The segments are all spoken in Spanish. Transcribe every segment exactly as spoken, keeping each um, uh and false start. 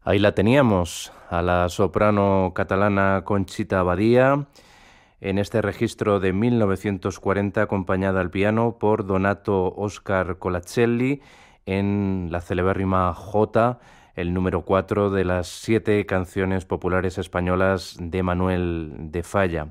Ahí la teníamos, a la soprano catalana Conchita Badia, en este registro de mil novecientos cuarenta, acompañada al piano por Donato Oscar Colaccelli, en la celebérrima Jota, el número cuatro de las siete canciones populares españolas de Manuel de Falla.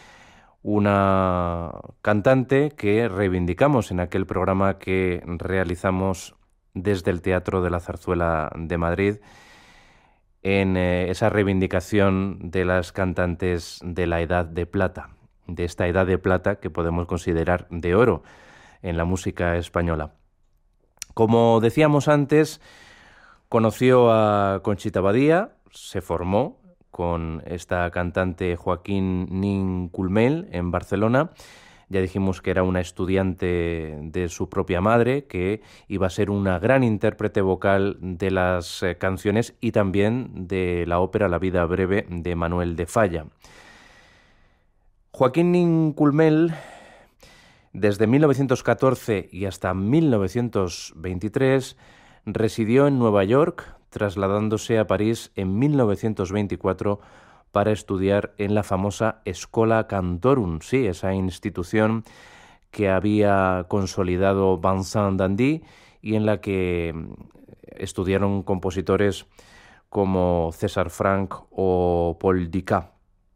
Una cantante que reivindicamos en aquel programa que realizamos desde el Teatro de la Zarzuela de Madrid, en eh, esa reivindicación de las cantantes de la Edad de Plata, de esta Edad de Plata que podemos considerar de oro en la música española. Como decíamos antes, conoció a Conchita Badia, se formó con esta cantante Joaquín Nin Culmel en Barcelona. Ya dijimos que era una estudiante de su propia madre, que iba a ser una gran intérprete vocal de las eh, canciones y también de la ópera La vida breve de Manuel de Falla. Joaquín Nin Culmel, desde mil novecientos catorce y hasta mil novecientos veintitrés, residió en Nueva York, trasladándose a París en mil novecientos veinticuatro para estudiar en la famosa Schola Cantorum, sí, esa institución que había consolidado Vincent d'Indy y en la que estudiaron compositores como César Franck o Paul Dukas.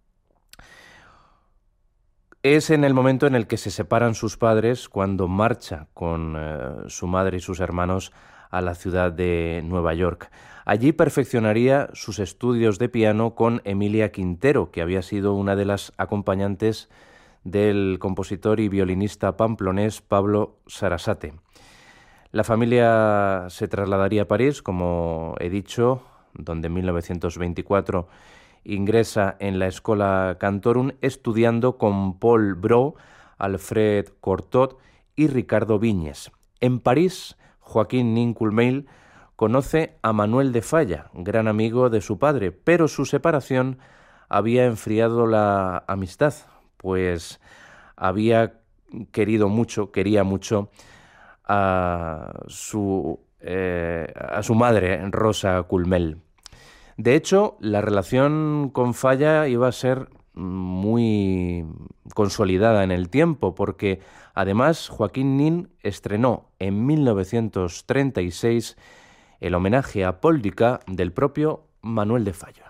Es en el momento en el que se separan sus padres cuando marcha con eh, su madre y sus hermanos a la ciudad de Nueva York. Allí perfeccionaría sus estudios de piano con Emilia Quintero, que había sido una de las acompañantes del compositor y violinista pamplonés Pablo Sarasate. La familia se trasladaría a París, como he dicho, donde en mil novecientos veinticuatro ingresa en la Schola Cantorum, estudiando con Paul Bro, Alfred Cortot y Ricardo Viñes. En París, Joaquín Nin Culmel conoce a Manuel de Falla, gran amigo de su padre, pero su separación había enfriado la amistad, pues había querido mucho, quería mucho a su, eh, a su madre, Rosa Culmel. De hecho, la relación con Falla iba a ser muy consolidada en el tiempo, porque además Joaquín Nin estrenó en mil novecientos treinta y seis el homenaje a Paul Dukas del propio Manuel de Falla.